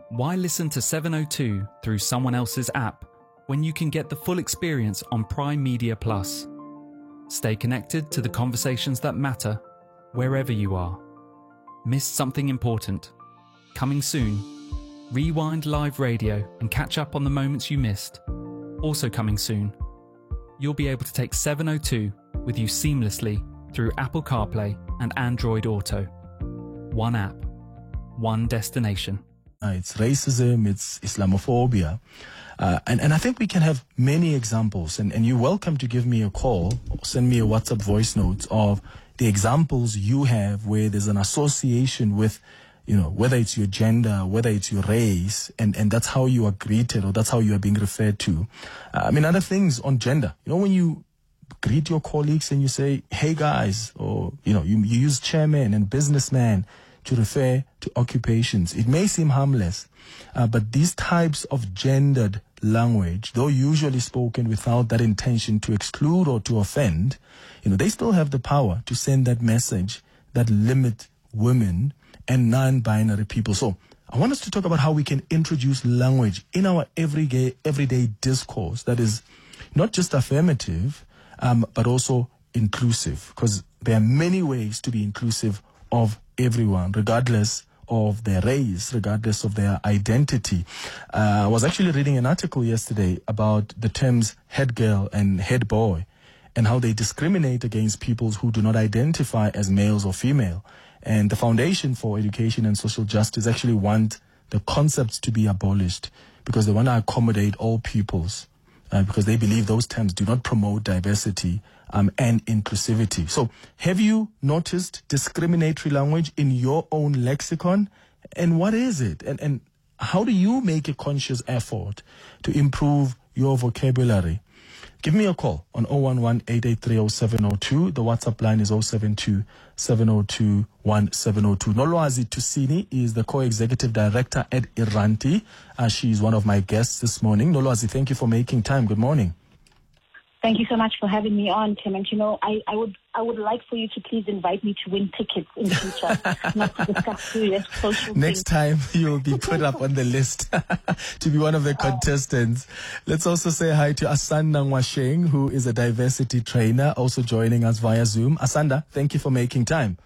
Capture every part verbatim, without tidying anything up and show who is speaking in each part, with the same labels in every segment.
Speaker 1: Why listen to seven oh two through someone else's app when you can get the full experience on Prime Media Plus? Stay connected to the conversations that matter wherever you are. Missed something important? Coming soon. Rewind live radio and catch up on the moments you missed. Also coming soon. You'll be able to take seven oh two with you seamlessly through Apple CarPlay and Android Auto. One app, one destination.
Speaker 2: Uh, it's racism, it's Islamophobia. Uh, and, and I think we can have many examples. And, and you're welcome to give me a call or send me a WhatsApp voice note of the examples you have where there's an association with, you know, whether it's your gender, whether it's your race, and, and that's how you are greeted or that's how you are being referred to. Uh, I mean, other things on gender. You know, when you greet your colleagues and you say, hey guys, or, you know, you, you use chairman and businessman to refer to occupations. It may seem harmless, uh, but these types of gendered language, though usually spoken without that intention to exclude or to offend, you know, they still have the power to send that message that limit women and non-binary people. So I want us to talk about how we can introduce language in our everyday, everyday discourse that is not just affirmative, um, but also inclusive, because there are many ways to be inclusive of everyone, regardless of their race, regardless of their identity. Uh, I was actually reading an article yesterday about the terms head girl and head boy and how they discriminate against people who do not identify as males or female. And the Foundation for Education and Social Justice actually want the concepts to be abolished because they want to accommodate all peoples, uh, because they believe those terms do not promote diversity um, and inclusivity. So have you noticed discriminatory language in your own lexicon? And what is it? And, and how do you make a conscious effort to improve your vocabulary? Give me a call on zero one one, eight eight three, zero seven zero two. The WhatsApp line is zero seven two, seven zero two, one seven zero two. Nolwazi Tusini is the co-executive director at Iranti. Uh, she is one of my guests this morning. Nolwazi, thank you for making time. Good morning.
Speaker 3: Thank you so much for having me on, Tim. And, you know, I, I would I would like for you to please invite me to win tickets in the future, not to discuss serious social
Speaker 2: Next
Speaker 3: things.
Speaker 2: time you'll be put up on the list to be one of the contestants. Let's also say hi to Asanda Nwasheng, who is a diversity trainer, also joining us via Zoom. Asanda, thank you for making time.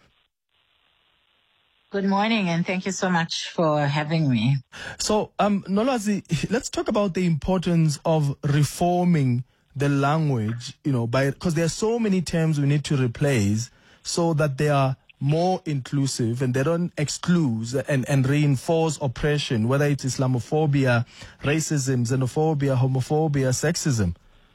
Speaker 4: Good morning, and thank you so much for having me.
Speaker 2: So, um, Nolwazi, let's talk about the importance of reforming the language, you know, by because there are so many terms we need to replace so that they are more inclusive and they don't exclude and, and reinforce oppression, whether it's Islamophobia, racism, xenophobia, homophobia, sexism.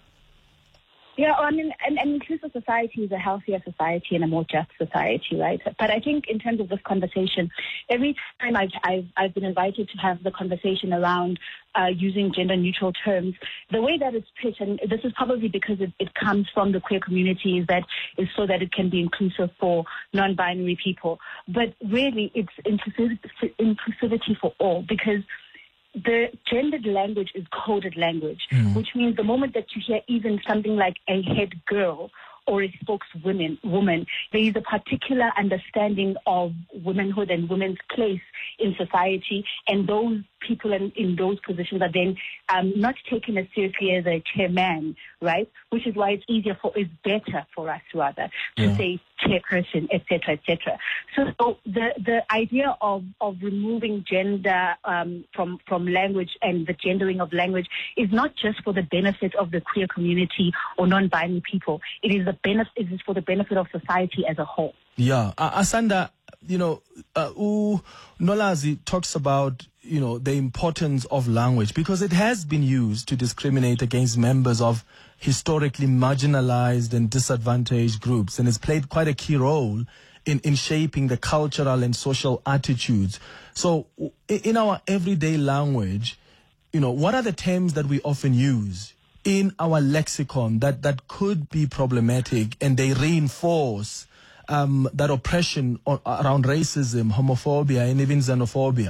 Speaker 3: Yeah, I mean, an, an inclusive society is a healthier society and a more just society, right? But I think in terms of this conversation, every time I've, I've, I've been invited to have the conversation around uh, using gender-neutral terms, the way that it's pitched, and this is probably because it, it comes from the queer community, is that is so that it can be inclusive for non-binary people. But really, it's inclusiv- inclusivity for all, because the gendered language is coded language, mm. which means the moment that you hear even something like a head girl or a spokeswoman, woman, there is a particular understanding of womanhood and women's place in society, and those people in, in those positions are then um, not taken as seriously as a chairman, right? Which is why it's easier for, it's better for us rather to yeah. say chairperson, et cetera, et cetera. So, so the the idea of of removing gender um, from from language and the gendering of language is not just for the benefit of the queer community or non-binary people. It is the benefit. It is for the benefit of society as a whole.
Speaker 2: Yeah, uh, Asanda, you know, uh, Nolwazi talks about, you know, the importance of language because it has been used to discriminate against members of historically marginalized and disadvantaged groups, and it's played quite a key role in, in shaping the cultural and social attitudes. So in our everyday language, you know, what are the terms that we often use in our lexicon that, that could be problematic and they reinforce um, that oppression on, around racism, homophobia, and even xenophobia?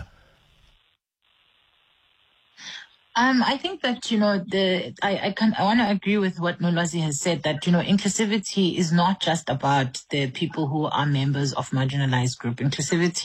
Speaker 4: Um, I think that, you know, the I, I can I want to agree with what Nolwazi has said, that, you know, inclusivity is not just about the people who are members of marginalized group. Inclusivity